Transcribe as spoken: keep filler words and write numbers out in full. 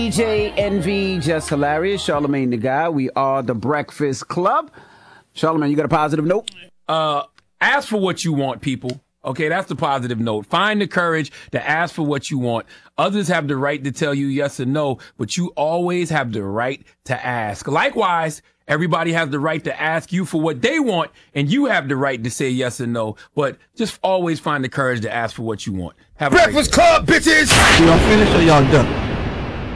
D J Envy, Just Hilarious, Charlamagne the Guy. We are the Breakfast Club. Charlamagne, you got a positive note? Uh, ask for what you want, people. Okay, that's the positive note. Find the courage to ask for what you want. Others have the right to tell you yes or no, but you always have the right to ask. Likewise, everybody has the right to ask you for what they want, and you have the right to say yes or no. But just always find the courage to ask for what you want. Have a Breakfast Club, bitches! Y'all finished or y'all done?